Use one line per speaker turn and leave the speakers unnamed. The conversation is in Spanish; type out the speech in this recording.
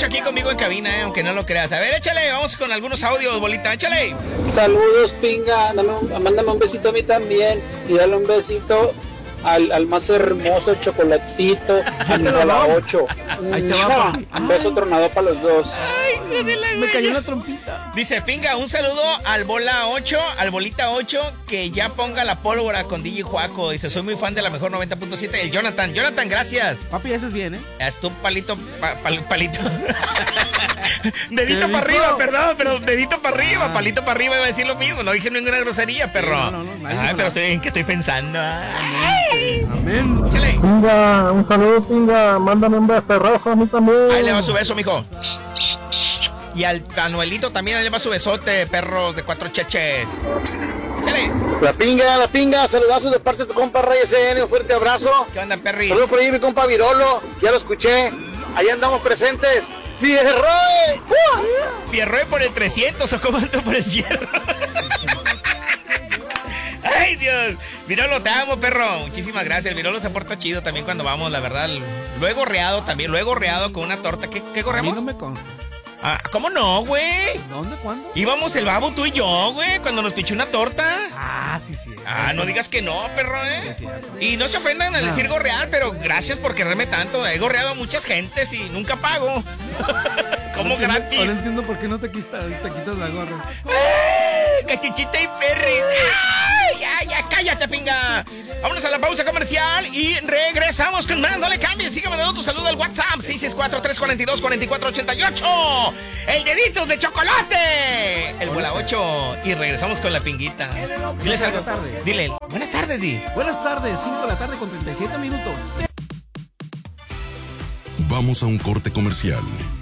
aquí conmigo en cabina, aunque no lo creas. A ver, échale, vamos con algunos audios, bolita, échale.
Saludos, pinga. Mándame un besito a mí también. Y dale un besito al más hermoso chocolatito, a mi bola 8. Un beso tronado para los dos.
Ay,
me cayó la trompita.
Dice, pinga, un saludo al bola 8, al bolita 8, que ya ponga la pólvora con DJ Juaco. Dice, soy muy fan de la mejor 90.7. El Jonathan, gracias.
Papi, ese es bien, ¿eh?
Es tu palito, palito. Dedito para arriba, perdón, pero dedito para arriba, palito para arriba, iba a decir lo mismo. No dije ninguna grosería, perro.
No,
ay, pero estoy en que estoy pensando.
Amén.
Échale.
Pinga, un saludo, pinga. Mándame un beso rojo a mí también.
Ahí le va su beso, mijo. Y al Anuelito también ahí le va su besote, perro de 4 cheches. Échale.
La pinga, saludazos de parte de tu compa Reyes CN, un fuerte abrazo.
¿Qué onda, perris?
Saludos por ahí mi compa Virolo, ya lo escuché. Ahí andamos presentes. ¡Fierroe!
¿Fierroe por el 300 o cómo ando por el fierro? ¡Ay, Dios! Virolo, te amo, perro. Muchísimas gracias. El Virolo se porta chido también cuando vamos, la verdad. Lo he gorreado también. Lo he gorreado con una torta. ¿Qué gorreamos?
A mí no me consta.
Ah, ¿cómo no, güey?
¿Dónde? ¿Cuándo?
Íbamos el babo, tú y yo, güey, cuando nos pichó una torta.
Ah, sí.
Ah, no digas que no, perro, ¿eh?
Sí,
y no se ofendan al decir gorrear, pero gracias por quererme tanto. He gorreado a muchas gentes y nunca pago. Como gratis.
Ahora entiendo por qué no te quitas la gorra.
Cachichita y perris. Ya, cállate, pinga. Vámonos a la pausa comercial y regresamos con más. No le cambies, sígueme dando tu saludo al WhatsApp 664-342-4488. El dedito de chocolate. El bola 8. Y regresamos con la pinguita. Diles algo. Dile, buenas tardes, Di.
Buenas tardes, 5 de la tarde con 37 minutos.
Vamos a un corte comercial.